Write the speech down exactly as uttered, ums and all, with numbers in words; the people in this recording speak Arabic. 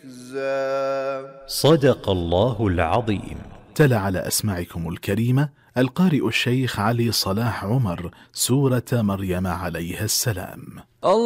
ركزا. صدق الله العظيم. تلا على أسماعكم الكريمة القارئ الشيخ علي صلاح عمر سورة مريم عليها السلام.